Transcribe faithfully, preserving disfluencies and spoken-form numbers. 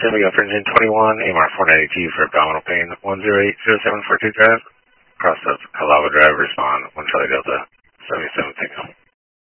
San Miguel for engine twenty-one, A M R four ninety-two for abdominal pain, one zero eight zero seven four two drive. Process Calava Drive, respond, one Charlie Delta, seventy-seven Tango.